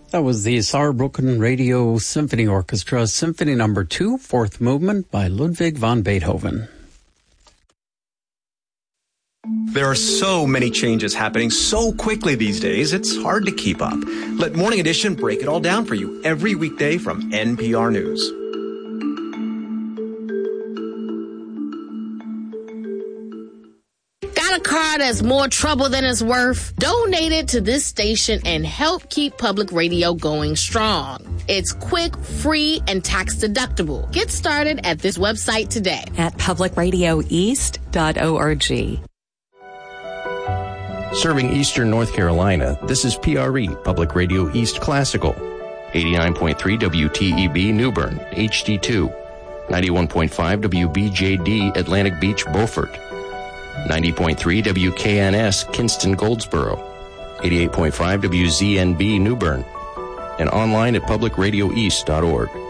That was the Saarbrücken Radio Symphony Orchestra, Symphony No. 2, Fourth Movement by Ludwig van Beethoven. There are so many changes happening so quickly these days, it's hard to keep up. Let Morning Edition break it all down for you every weekday from NPR News. Got a car that's more trouble than it's worth? Donate it to this station and help keep public radio going strong. It's quick, free, and tax deductible. Get started at this website today at publicradioeast.org. Serving Eastern North Carolina, this is PRE, Public Radio East Classical. 89.3 WTEB New Bern, HD2. 91.5 WBJD Atlantic Beach, Beaufort. 90.3 WKNS Kinston, Goldsboro. 88.5 WZNB New Bern. And online at publicradioeast.org.